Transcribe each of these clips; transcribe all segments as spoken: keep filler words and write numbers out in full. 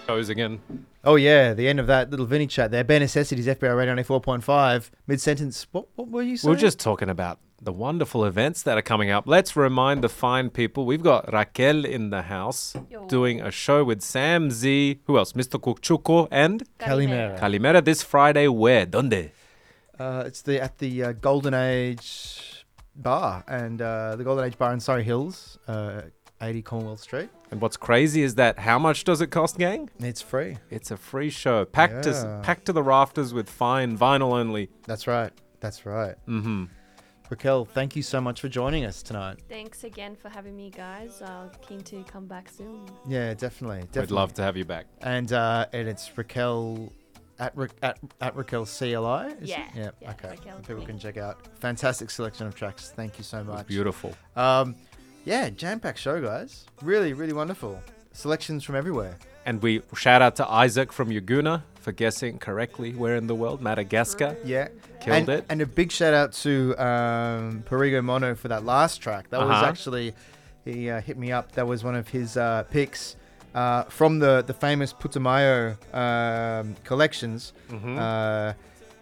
Shows again. Oh, yeah, the end of that little Vinny chat there. Bare Necessities, F B I Radio ninety-four point five. Mid-sentence, what, what were you saying? We're just talking about the wonderful events that are coming up. Let's remind the fine people. We've got Raquel in the house Yo. doing a show with Sam Z. Who else? Mister Kukchuko and Kalimera. Kalimera this Friday. Where? Donde? Uh, it's the at the uh, Golden Age Bar, and uh, the Golden Age Bar in Surrey Hills, uh, eighty Commonwealth Street. And what's crazy is that how much does it cost, gang? It's free. It's a free show. Packed, Yeah. to, packed to the rafters with fine vinyl only. That's right. That's right. Mm-hmm. Raquel, thank you so much for joining us tonight. Thanks again for having me, guys. Uh, keen to come back soon. Yeah, definitely. definitely. We'd love to have you back. And uh, and it's Raquel at Ra- at, at Raquel C L I. is Yeah, it? Yeah. yeah, Okay. Raquel People C. can check out. Fantastic selection of tracks. Thank you so much. Beautiful. Um, yeah, jam-packed show, guys. Really, really wonderful. Selections from everywhere. And we shout out to Isaac from Yaguna for guessing correctly where in the world. Madagascar. Yeah. Killed and, it. And a big shout out to um, Perigo Mono for that last track. That was Uh-huh. actually, he uh, hit me up. That was one of his uh, picks uh, from the, the famous Putumayo um, collections. Mhm. Uh,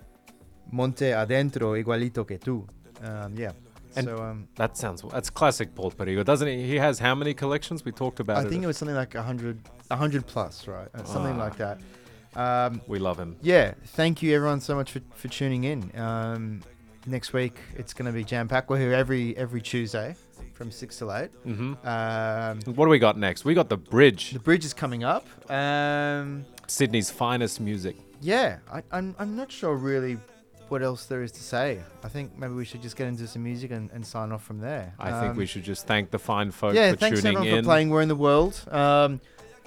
Monte Adentro, Igualito que tú. Um, yeah. And so um, That sounds... That's classic Paul Perigo, doesn't he? He has how many collections? We talked about I it. think it was something like one hundred, one hundred plus, right? Uh, Something Ah. like that. Um, We love him. Yeah, thank you everyone so much for, for tuning in. Um, next week it's going to be jam packed. We're here every every Tuesday from six till eight. Mm-hmm. Um, What do we got next? We got The Bridge, the bridge is coming up. Um, Sydney's finest music. yeah, I, I'm I'm not sure really what else there is to say. I think maybe we should just get into some music and, and sign off from there. I think Um, we should just thank the fine folk Yeah, for thanks tuning everyone in. for playing We're in the World. Um,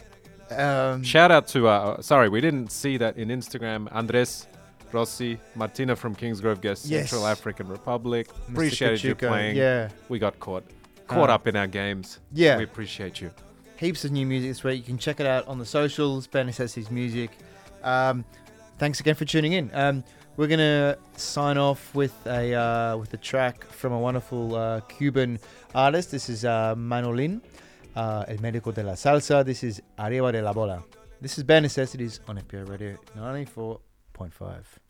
um, Shout out to, uh, sorry, we didn't see that in Instagram. Andres, Rossi, Martina from Kingsgrove guest, Yes. Central African Republic. Mister Appreciated you Kachuka, playing. Yeah, We got caught. Caught Uh, up in our games. yeah. We appreciate you. Heaps of new music this week. You can check it out on the socials, Ben Necessities Music. Um, thanks again for tuning in. Um, we're gonna sign off with a uh, with a track from a wonderful uh, Cuban artist. This is uh, Manolin, uh, El Médico de la Salsa. This is Arriba de la Bola. This is Ben Necessities on F P I Radio ninety-four point five.